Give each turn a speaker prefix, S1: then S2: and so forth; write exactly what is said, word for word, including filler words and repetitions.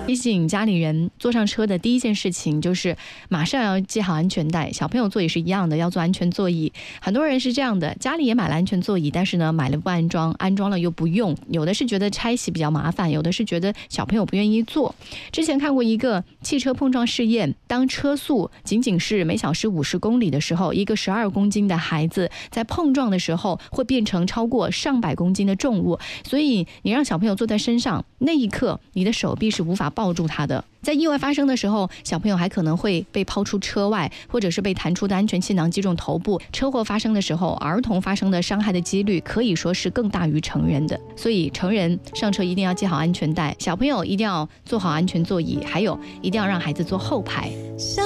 S1: 提醒家里人坐上车的第一件事情就是马上要系好安全带，小朋友坐也是一样的，要做安全座椅。很多人是这样的，家里也买了安全座椅，但是呢买了不安装，安装了又不用，有的是觉得拆洗比较麻烦，有的是觉得小朋友不愿意坐。之前看过一个汽车碰撞试验，当车速仅仅是每小时五十公里的时候，一个十二公斤的孩子在碰撞的时候会变成超过上百公斤的重物，所以你让小朋友坐在身上，那一刻你的手臂是无法抱住他的。在意外发生的时候，小朋友还可能会被抛出车外，或者是被弹出的安全气囊击中头部。车祸发生的时候，儿童发生的伤害的几率可以说是更大于成人的。所以成人上车一定要系好安全带，小朋友一定要坐好安全座椅，还有一定要让孩子坐后排。